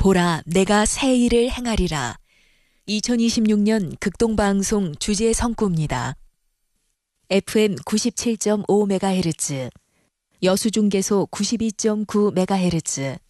보라, 내가 새 일을 행하리라. 2026년 극동방송 주제 성구입니다. FM 97.5MHz, 여수중계소 92.9MHz,